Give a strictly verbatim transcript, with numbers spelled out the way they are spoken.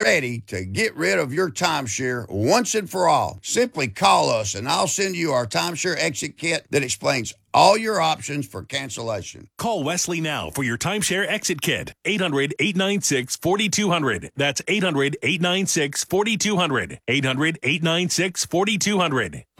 ready to get rid of your timeshare once and for all. Simply call us and I'll send you our timeshare exit kit that explains all your options for cancellation. Call Wesley now for your timeshare exit kit. eight hundred, eight nine six, four two zero zero. That's eight hundred, eight nine six, four two zero zero. eight hundred, eight nine six, four two zero zero.